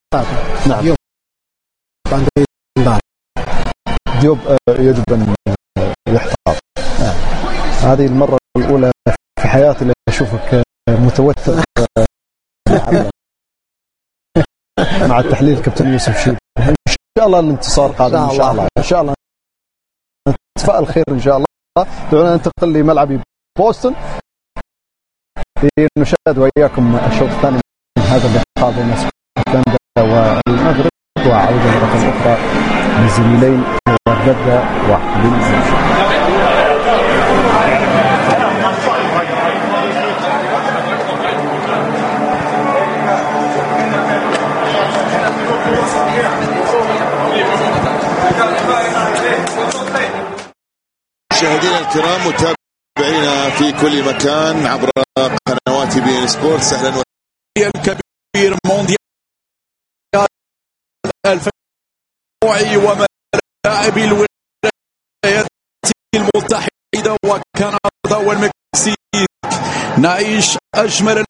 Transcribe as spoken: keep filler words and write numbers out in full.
نعم. ديوب ديوب يجب أن يحتاط. نعم. هذه المرة الأولى في حياتي اللي أشوفك متوتر مع التحليل كابتن يوسف شيب. إن شاء الله الانتصار قادم إن شاء الله. إن شاء الله نتفائل خير إن شاء الله. دعونا ننتقل لملعب بوسطن لنشاهد وإياكم الشوط الثاني من هذا اللقاء بين اسكتلندا والمغرب، وعودة مرة أخرى لزميلين وردة وحبيب. مشاهدينا الكرام متابعينا في كل مكان عبر قنوات بي ان سبورتس، اهلا وسهلا. الكبير مونديال الفوعي وملاعب الولايات المتحدة وكندا والمكسيك، نعيش أجمل